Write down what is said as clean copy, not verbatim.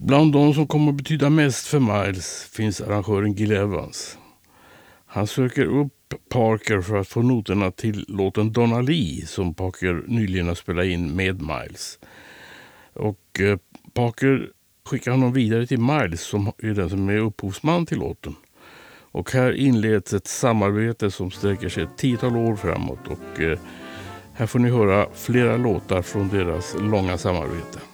Bland de som kommer att betyda mest för Miles finns arrangören Gil Evans. Han söker upp Parker för att få noterna till låten Donna Lee som Parker nyligen har spelat in med Miles. Och Parker skickar honom vidare till Miles som är den som är upphovsman till låten. Och här inleds ett samarbete som sträcker sig ett 10-tal år framåt och här får ni höra flera låtar från deras långa samarbete.